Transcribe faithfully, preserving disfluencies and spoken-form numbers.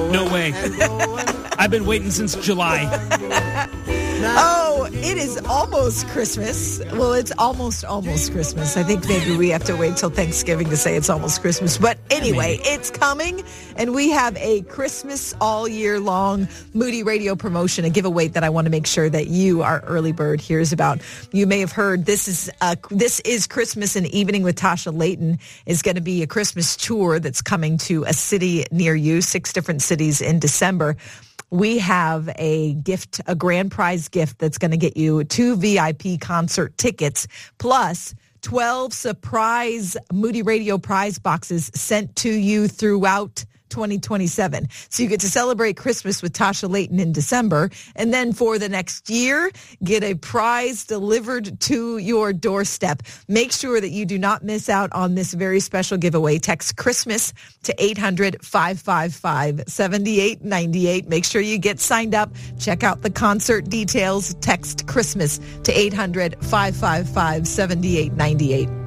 No way. I've been waiting since July. Oh, it is almost Christmas. Well, it's almost, almost Christmas. I think maybe we have to wait till Thanksgiving to say it's almost Christmas. But anyway, maybe. It's coming, and we have a Christmas all year long Moody Radio promotion, a giveaway that I want to make sure that you, our early bird, hears about. You may have heard this is uh, this is Christmas in Evening with Tasha Layton is going to be a Christmas tour that's coming to a city near you, six different cities in December. We have a gift, a grand prize gift that's going to get you two V I P concert tickets plus twelve surprise Moody Radio prize boxes sent to you throughout twenty twenty-seven. So you get to celebrate Christmas with Tasha Layton in December. And then for the next year, get a prize delivered to your doorstep. Make sure that you do not miss out on this very special giveaway. Text Christmas to eight hundred, five five five, seven eight nine eight. Make sure you get signed up. Check out the concert details. Text Christmas to eight hundred, five five five, seven eight nine eight.